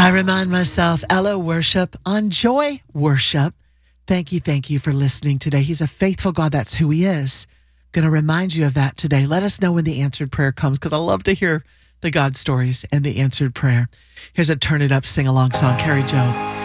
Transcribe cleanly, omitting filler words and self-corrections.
I remind myself, Ella Worship on Joy Worship. Thank you for listening today. He's a faithful God. That's who he is. Going to remind you of that today. Let us know when the answered prayer comes, because I love to hear the God stories and the answered prayer. Here's a Turn It Up sing-along song, Carrie Job.